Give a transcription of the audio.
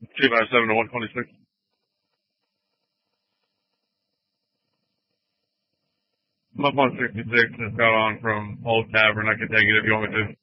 257 to 126. I'm up on 66. Just got on from Old Tavern. I can take it if you want me to.